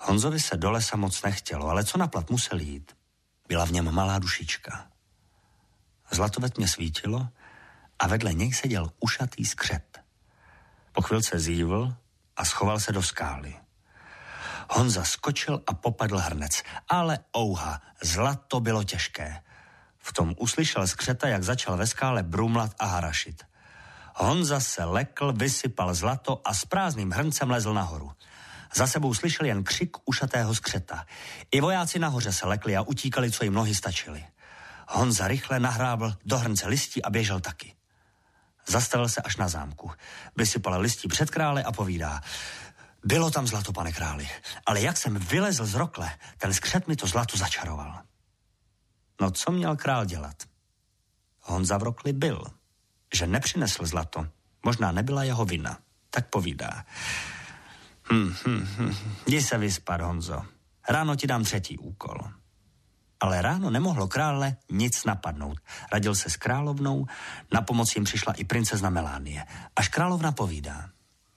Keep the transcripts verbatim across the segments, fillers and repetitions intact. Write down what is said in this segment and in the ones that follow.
Honzovi se do lesa moc nechtělo, ale co na plat musel jít. Byla v něm malá dušička. Zlato ve tmě svítilo a vedle něj seděl ušatý skřet. Po chvilce zívl a schoval se do skály. Honza skočil a popadl hrnec, ale ouha, zlato bylo těžké. V tom uslyšel skřeta, jak začal ve skále brumlat a harašit. Honza se lekl, vysypal zlato a s prázdným hrncem lezl nahoru. Za sebou slyšel jen křik ušatého skřeta. I vojáci nahoře se lekli a utíkali, co jim nohy stačily. Honza rychle nahrábl do hrnce listí a běžel taky. Zastavil se až na zámku. Vysypal listí před krále a povídá: bylo tam zlato, pane králi, ale jak jsem vylezl z rokle, ten skřet mi to zlato začaroval. No co měl král dělat? Honza v rokli byl. Že nepřinesl zlato, možná nebyla jeho vina. Tak povídá: hm, hm, hm, jdi se vyspat, Honzo. Ráno ti dám třetí úkol. Ale ráno nemohlo krále nic napadnout. Radil se s královnou, na pomoc jim přišla i princezna Melánie. Až královna povídá: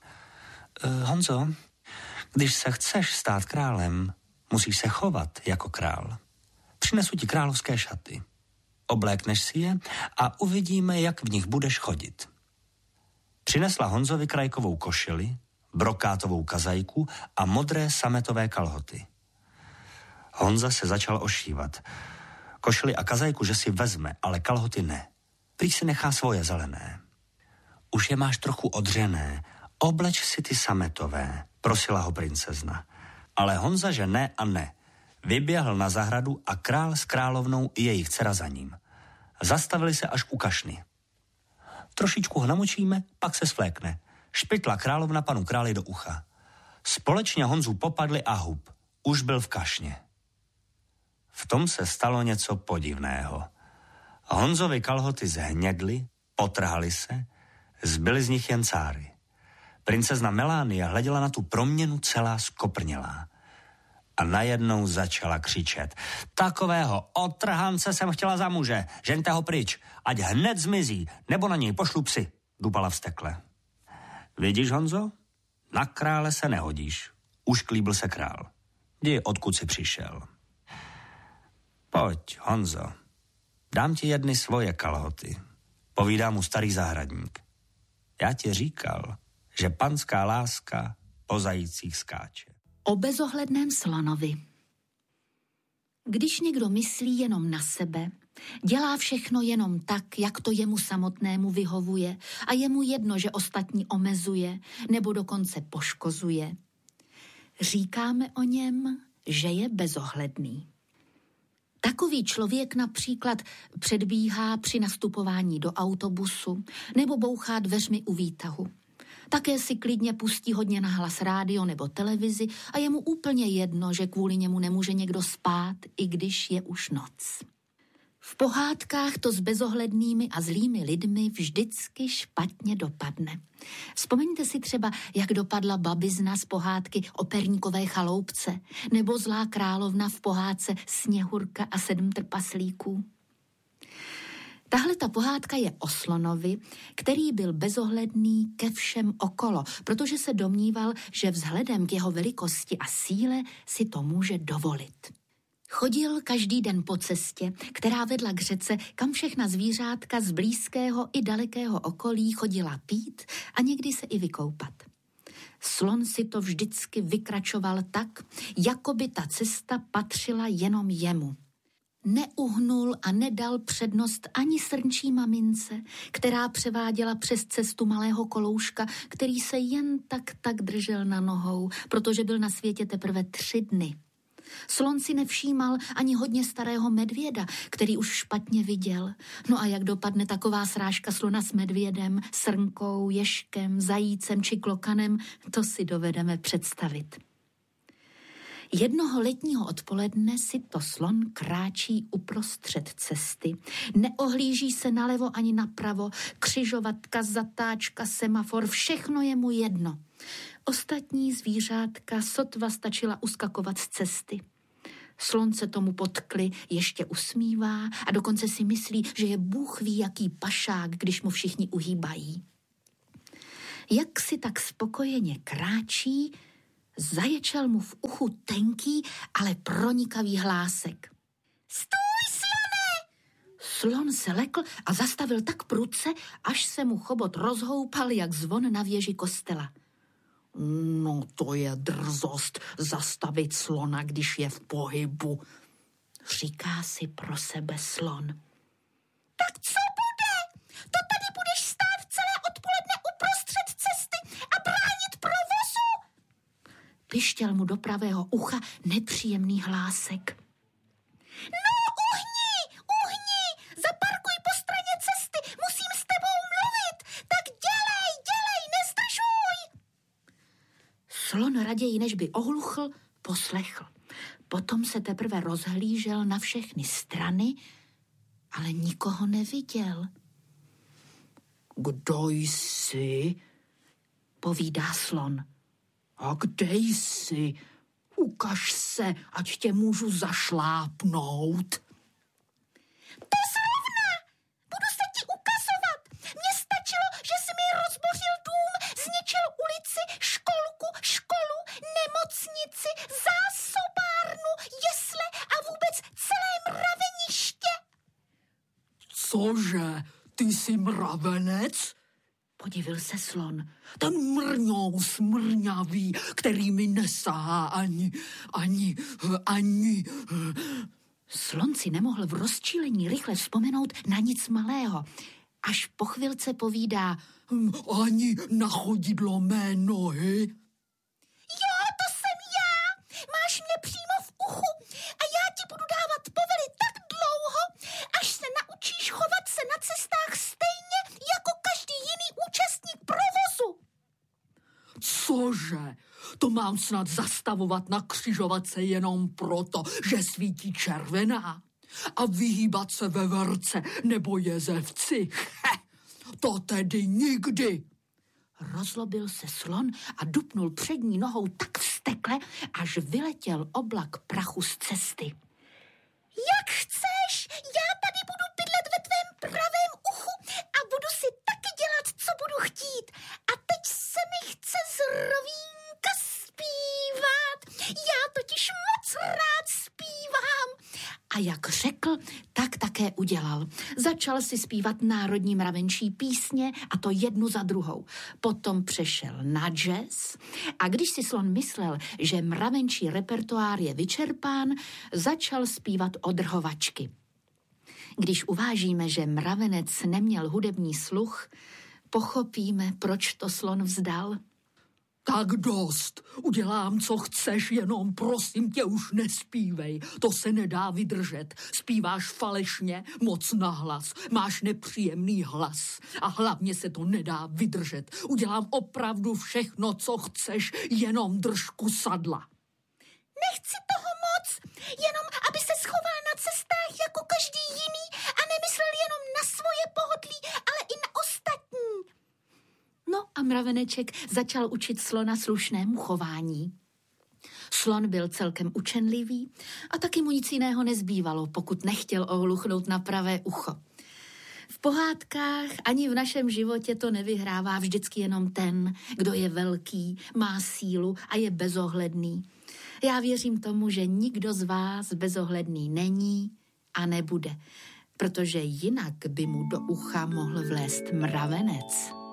e, Honzo, když se chceš stát králem, musíš se chovat jako král. Přinesu ti královské šaty. Oblékneš si je a uvidíme, jak v nich budeš chodit. Přinesla Honzovi krajkovou košili, brokátovou kazajku a modré sametové kalhoty. Honza se začal ošívat. Košili a kazajku, že si vezme, ale kalhoty ne. Prý si nechá svoje zelené. Už je máš trochu odřené, obleč si ty sametové, prosila ho princezna. Ale Honza, že ne a ne. Vyběhl na zahradu a král s královnou i jejich dcera za ním. Zastavili se až u kašny. Trošičku ho namočíme, pak se svlékne. Špitla královna panu králi do ucha. Společně Honzu popadli a hub. Už byl v kašně. V tom se stalo něco podivného. Honzovi kalhoty zhnědly, potrhaly se, zbyly z nich jen cáry. Princezna Melánie hleděla na tu proměnu celá skoprnělá. A najednou začala křičet: takového otrhance jsem chtěla za muže, žeňte ho pryč, ať hned zmizí, nebo na něj pošlu psy, dupala vztekle. Vidíš, Honzo? Na krále se nehodíš. Už klíbil se král. Jdi, odkud jsi přišel. Pojď, Honzo, dám ti jedny svoje kalhoty, povídá mu starý zahradník. Já ti říkal, že panská láska po zajících skáče. O bezohledném slonovi. Když někdo myslí jenom na sebe, dělá všechno jenom tak, jak to jemu samotnému vyhovuje a je mu jedno, že ostatní omezuje nebo dokonce poškozuje, říkáme o něm, že je bezohledný. Takový člověk například předbíhá při nastupování do autobusu nebo bouchá dveřmi u výtahu. Také si klidně pustí hodně nahlas rádio nebo televizi a je mu úplně jedno, že kvůli němu nemůže někdo spát, i když je už noc. V pohádkách to s bezohlednými a zlými lidmi vždycky špatně dopadne. Vzpomeňte si třeba, jak dopadla babizna z pohádky o Perníkové chaloupce nebo zlá královna v pohádce Sněhurka a sedm trpaslíků. Tahle ta pohádka je o slonovi, který byl bezohledný ke všem okolo, protože se domníval, že vzhledem k jeho velikosti a síle si to může dovolit. Chodil každý den po cestě, která vedla k řece, kam všechna zvířátka z blízkého i dalekého okolí chodila pít a někdy se i vykoupat. Slon si to vždycky vykračoval tak, jako by ta cesta patřila jenom jemu. Neuhnul a nedal přednost ani srnčí mamince, která převáděla přes cestu malého kolouška, který se jen tak tak držel na nohou, protože byl na světě teprve tři dny. Slon si nevšímal ani hodně starého medvěda, který už špatně viděl. No a jak dopadne taková srážka slona s medvědem, srnkou, ježkem, zajícem či klokanem, to si dovedeme představit. Jednoho letního odpoledne si to slon kráčí uprostřed cesty. Neohlíží se nalevo ani napravo, křižovatka, zatáčka, semafor, všechno je mu jedno. Ostatní zvířátka sotva stačila uskakovat z cesty. Slon se tomu potkli, ještě usmívá a dokonce si myslí, že je Bůh ví jaký pašák, když mu všichni uhýbají. Jak si tak spokojeně kráčí, Zaječel mu v uchu tenký, ale pronikavý hlásek. Stůj, slone! Slon se lekl a zastavil tak prudce, až se mu chobot rozhoupal jak zvon na věži kostela. No to je drzost zastavit slona, když je v pohybu, říká si pro sebe slon. Tak co bude? To tady budeš stát celé odpoledne uprostřed cesty a bránit provozu? Pištěl mu do pravého ucha nepříjemný hlásek. No, uhni, uhni, zaparkuj po straně cesty, musím s tebou mluvit, tak dělej, dělej, nezdržuj. Slon raději, než by ohluchl, poslechl. Potom se teprve rozhlížel na všechny strany, ale nikoho neviděl. Kdo jsi? Povídá slon. A kde jsi? Ukaž se, ať tě můžu zašlápnout. To zrovna! Budu se ti ukazovat. Mně stačilo, že jsi mi rozbořil dům, zničil ulici, školku, školu, nemocnici, zásobárnu, jesle a vůbec celé mraveniště. Cože? Ty jsi mravenec? Podivil se slon. Ten mrňou smrňavý, který mi nesahá ani, ani, ani... Slon si nemohl v rozčílení rychle vzpomenout na nic malého. Až po chvilce povídá, ani na chodidlo mé nohy. Jo, to jsem já. Máš mě přímo v uchu a já ti budu dávat povely tak dlouho, až se naučíš chovat se na cestách stejně jako každý jiný účastník provozu. Cože? To mám snad zastavovat na křižovatce jenom proto, že svítí červená? A vyhýbat se veverce nebo jezevci? He, to tedy nikdy. Rozlobil se slon a dupnul přední nohou tak vztekle, až vyletěl oblak prachu z cesty. Jak chceš, já tady budu bydlet ve tvém pravém uchu a budu si taky dělat, co budu chtít. A teď se mi chce zrovínka zpívat. Já totiž moc rád zpívám. A jak řekl, tak také udělal. Začal si zpívat národní mravenčí písně, a to jednu za druhou. Potom přešel na jazz a když si slon myslel, že mravenčí repertoár je vyčerpán, začal zpívat odrhovačky. Když uvážíme, že mravenec neměl hudební sluch, pochopíme, proč to slon vzdal. Tak dost, udělám, co chceš, jenom prosím tě už nespívej, to se nedá vydržet. Zpíváš falešně, moc nahlas, máš nepříjemný hlas a hlavně se to nedá vydržet. Udělám opravdu všechno, co chceš, jenom drž kusadla. Nechci toho moc, jenom aby se schoval na cestách jako každý jiný a nemyslel jenom na svoje pohodlí, ale i na ostatní. No a mraveneček začal učit slona slušnému chování. Slon byl celkem učenlivý a taky mu nic jiného nezbývalo, pokud nechtěl ohluchnout na pravé ucho. V pohádkách ani v našem životě to nevyhrává vždycky jenom ten, kdo je velký, má sílu a je bezohledný. Já věřím tomu, že nikdo z vás bezohledný není a nebude, protože jinak by mu do ucha mohl vlézt mravenec.